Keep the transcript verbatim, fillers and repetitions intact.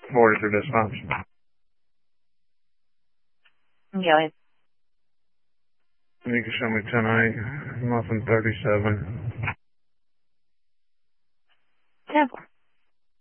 forty-two dispatch. Yeah. You can show me ten eight, nothing thirty-seven. ten four.